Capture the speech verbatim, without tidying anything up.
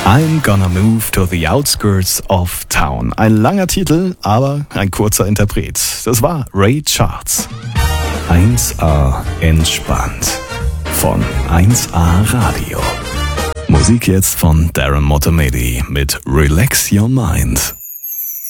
I'm gonna move to the outskirts of town. Ein langer Titel, aber ein kurzer Interpret. Das war Ray Charles. eins A entspannt. Von eins A Radio. Musik jetzt von Darren Motomedi mit Relax Your Mind.